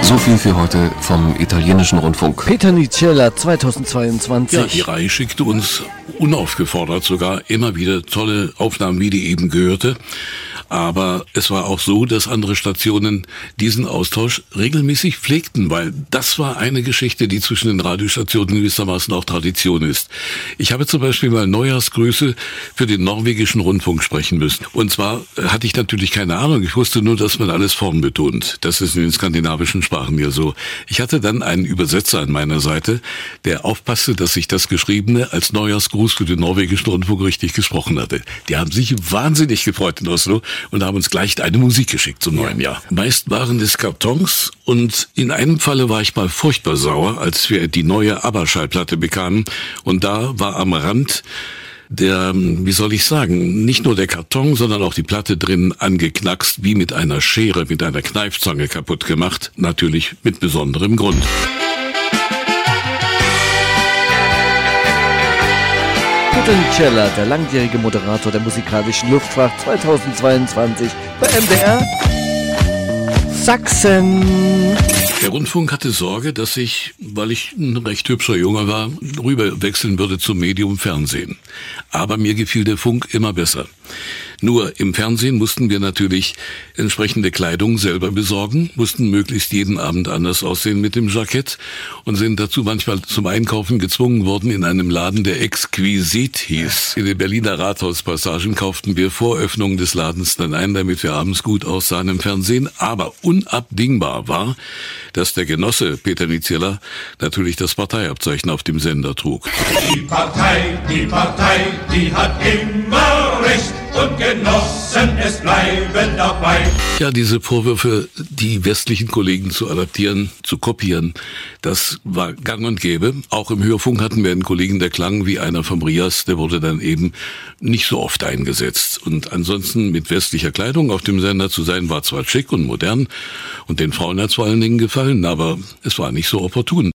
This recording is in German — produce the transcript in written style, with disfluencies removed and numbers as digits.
So viel für heute vom italienischen Rundfunk. Peter Nicella 2022. Ja, die Reihe schickte uns unaufgefordert sogar immer wieder tolle Aufnahmen, wie die eben gehörte. Aber es war auch so, dass andere Stationen diesen Austausch regelmäßig pflegten, weil das war eine Geschichte, die zwischen den Radiostationen gewissermaßen auch Tradition ist. Ich habe zum Beispiel mal Neujahrsgrüße für den norwegischen Rundfunk sprechen müssen. Und zwar hatte ich natürlich keine Ahnung. Ich wusste nur, dass man alles formbetont. Das ist in den skandinavischen Sprachen ja so. Ich hatte dann einen Übersetzer an meiner Seite, der aufpasste, dass ich das Geschriebene als Neujahrsgruß für den norwegischen Rundfunk richtig gesprochen hatte. Die haben sich wahnsinnig gefreut in Oslo und haben uns gleich eine Musik geschickt zum neuen Jahr. Meist waren es Kartons und in einem Falle war ich mal furchtbar sauer, als wir die neue ABBA-Schallplatte bekamen und da war am Rand der, wie soll ich sagen, nicht nur der Karton, sondern auch die Platte drin angeknackst, wie mit einer Schere, mit einer Kneifzange kaputt gemacht, natürlich mit besonderem Grund. Peter Nicella, der langjährige Moderator der musikalischen Luftfahrt 2022 bei MDR Sachsen. Der Rundfunk hatte Sorge, dass ich, weil ich ein recht hübscher Junge war, rüberwechseln würde zum Medium Fernsehen. Aber mir gefiel der Funk immer besser. Nur im Fernsehen mussten wir natürlich entsprechende Kleidung selber besorgen, mussten möglichst jeden Abend anders aussehen mit dem Jackett und sind dazu manchmal zum Einkaufen gezwungen worden in einem Laden, der Exquisit hieß. In den Berliner Rathauspassagen kauften wir vor Öffnung des Ladens dann ein, damit wir abends gut aussahen im Fernsehen. Aber unabdingbar war, dass der Genosse Peter Nicella natürlich das Parteiabzeichen auf dem Sender trug. Die Partei, die hat immer recht. Und Genossen, es bleiben dabei. Ja, diese Vorwürfe, die westlichen Kollegen zu adaptieren, zu kopieren, das war gang und gäbe. Auch im Hörfunk hatten wir einen Kollegen, der klang wie einer vom Rias, der wurde dann eben nicht so oft eingesetzt. Und ansonsten mit westlicher Kleidung auf dem Sender zu sein, war zwar schick und modern und den Frauen hat es vor allen Dingen gefallen, aber es war nicht so opportun.